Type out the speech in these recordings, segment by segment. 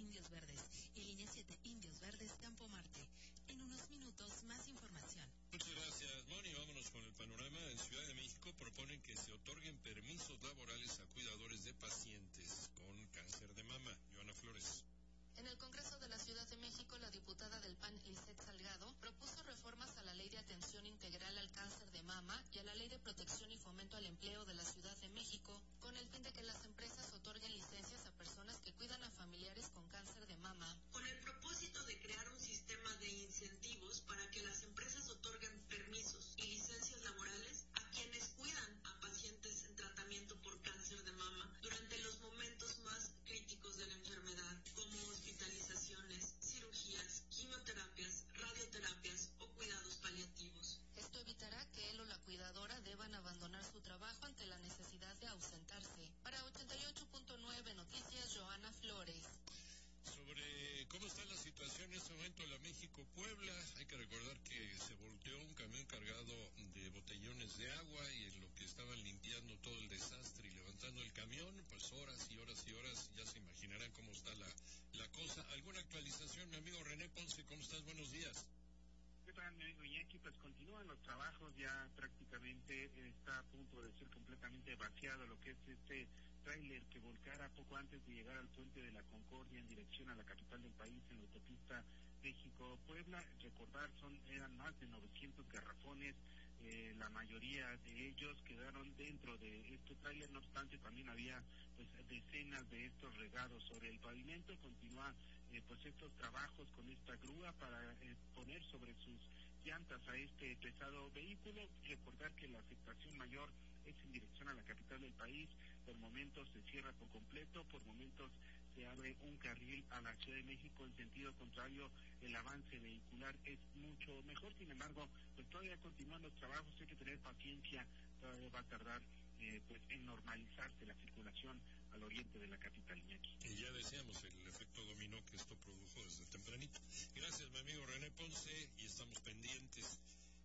Indios Verdes y línea 7 Indios Verdes Campo Marte. En unos minutos, más información. Muchas gracias, Moni. Vámonos con el panorama. En Ciudad de México proponen que se otorguen permisos laborales a cuidadores de pacientes con cáncer de mama. Joana Flores. En el Congreso de la Ciudad de México, la diputada del PAN, Lisette Salgado, propuso reformas a la Ley de Atención Integral al Cáncer de Mama y a la Ley de Protección y Fomento al Empleo de la Ciudad de México, con el fin de que las empresas otorguen licencias a personas que cuidan a familiares con cáncer de mama. Con el propósito de crear un sistema de incentivos para que las empresas otorguen permisos y licencias laborales a quienes cuidan a pacientes en tratamiento por cáncer de mama durante los momentos más críticos de la enfermedad, como hospitalizaciones, cirugías, quimioterapias, radioterapias o cuidados paliativos. Esto evitará que él o la cuidadora deban abandonar su trabajo ante la necesidad de ausentarse. Para 88.9 Noticias, Joana Flores. Sobre cómo está la situación en este momento en la México-Puebla, hay que recordar que se volteó un camión cargado de botellones de agua y en lo que estaban limpiando todo el desastre y levantando el camión, pues horas y horas y horas, ya se imaginarán cómo está la cosa. ¿Alguna actualización, mi amigo René Ponce? ¿Cómo estás? Buenos días. ¿Qué tal, mi amigo Iñaki? Pues continúan los trabajos, ya prácticamente está a punto de ser completamente vaciado lo que es este tráiler que volcara poco antes de llegar al puente de la Concordia en dirección a la capital del país en la autopista México-Puebla. Recordar, eran más de 900 garrafones, la mayoría de ellos quedaron dentro de este tráiler. No obstante, también había pues decenas de estos regados sobre el pavimento. Continúa pues estos trabajos con esta grúa para poner sobre sus llantas a este pesado vehículo. Recordar que la afectación mayor es en dirección a la capital del país. Por momentos se cierra por completo, por momentos se abre un carril a la Ciudad de México en sentido contrario. El avance vehicular es mucho mejor. Sin embargo, pues todavía continúan los trabajos, hay que tener paciencia, todavía va a tardar pues en normalizarse la circulación al oriente de la capital, Iñaki. Y ya decíamos el efecto dominó que esto produjo desde tempranito. Gracias, mi amigo René Ponce, y estamos pendientes.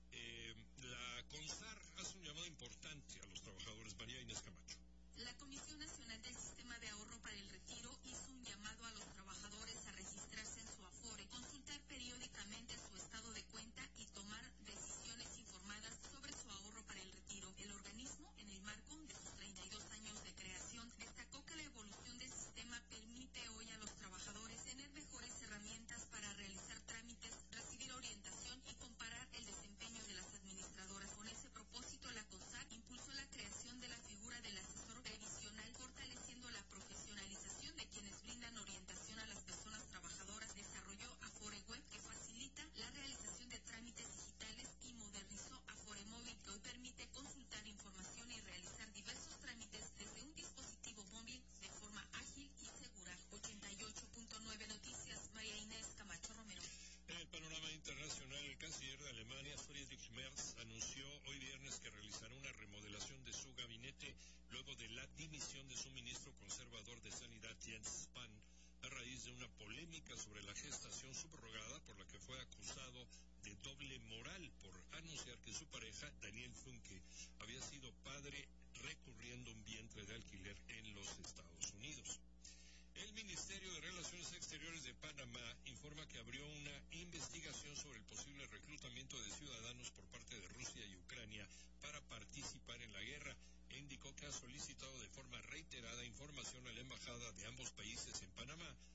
La CONSAR hace un llamado importante a los trabajadores. María Inés Camacho. La Comisión Nacional del Sistema de Ahorro para el Retiro hizo un llamado a los trabajadores a registrarse en su Afore, consultar periódicamente su estado de cuenta y tomar decisiones informadas sobre su ahorro para el retiro. El organismo, en el marco de sus 32 años de creación, destacó que la evolución del sistema permite hoy a los trabajadores tener mejores herramientas para realizar trámites, recibir orientación y comparar el desempeño de las administradoras. Con ese propósito, la CONSAR impulsó la creación de la figura del asesor previsional, fortaleciendo la profesionalización de quienes brindan orientación a las personas trabajadoras. Desarrolló Afore Web, que facilita la realización de trámites digitales, y modernizó Afore Móvil, que hoy permite consultar información y realizar diversos trámites desde un dispositivo móvil de forma ágil y segura. 88.9 Noticias, María Inés Camacho Romero. En el panorama internacional, el canciller de Alemania, Friedrich Merz, anunció hoy viernes que realizará una remodelación de su gabinete luego de la dimisión de su ministro conservador de Sanidad, Jens Spahn, a raíz de una polémica sobre la gestación subrogada por la que fue acusado de doble moral por anunciar que su pareja, Daniel Funke, había sido padre recurriendo un vientre de alquiler en los Estados Unidos. El Ministerio de Relaciones Exteriores de Panamá informa que abrió una investigación sobre el posible reclutamiento de ciudadanos por parte de Rusia y Ucrania para participar en la guerra, e indicó que ha solicitado de forma reiterada información a la embajada de ambos países en Panamá